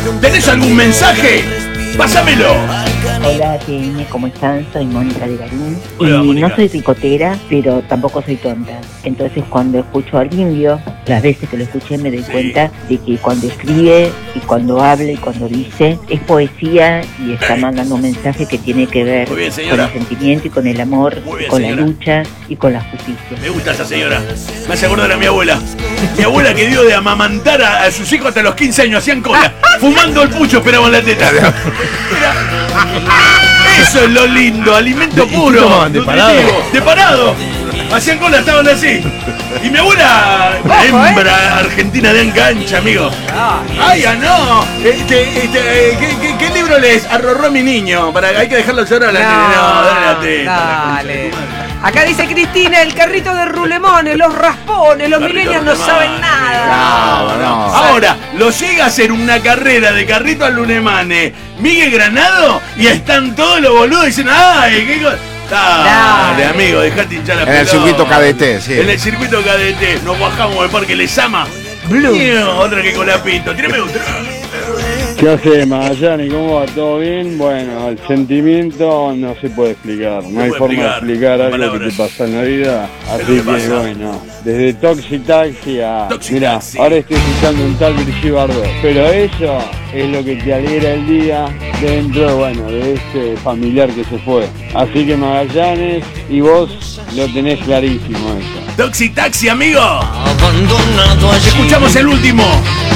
¿Tenés algún mensaje? Pásamelo. Hola, TN, ¿cómo están? Soy Mónica de Garín. Hola, Y Mónica. no soy picotera, pero tampoco soy tonta. Entonces, cuando escucho al Indio, las veces que lo escuché me doy cuenta de que cuando escribe y cuando habla y cuando dice, es poesía y está mandando un mensaje que tiene que ver Muy bien, con señora. el sentimiento y con el amor, Muy bien, con señora. la lucha y con la justicia. Me gusta esa señora. Me hace acordar a mi abuela. Mi abuela que dio de amamantar a sus hijos hasta los 15 años. Hacían cola. Fumando el pucho esperaban la teta. Eso es lo lindo. Alimento ¿Y qué puro. tomaban, de parado? nutritivo. De parado. Hacían cola, estaban así. Y mi abuela, una hembra argentina de engancha, amigo. ¡Ay, ya no! ¿Qué libro lees? Arrorró mi niño. Hay que dejarlo llorar a la nena. No, dale la teta. Dale. Acá dice Cristina, el carrito de rulemones, los raspones, los Carrito milenios no Rulemane. saben nada. No. Ahora, lo llega a hacer una carrera de carrito al Lunemane, Miguel Granado, y están todos los boludos diciendo, ¡ay, qué cosa! Dale, amigo, dejate hinchar la En el pelota. circuito KDT, sí. En el circuito KDT, nos bajamos del parque Lesama. Otra que con la pinto. Tírame otra. ¿Qué hace Magallanes? ¿Cómo va? ¿Todo bien? Bueno, el sentimiento no se puede explicar. No hay puede forma de explicar algo palabras. que te pasa en la vida. ¿Qué Así es lo que que pasa? bueno, desde Toxi Taxi a... Toxi Mirá, Taxi. ahora estoy escuchando un tal Brigitte Bardot. Pero eso es lo que te alegra el día dentro, bueno, de este familiar que se fue. Así que Magallanes, y vos lo tenés clarísimo eso. Toxi Taxi, amigo. Abandonado allí. Escuchamos el último.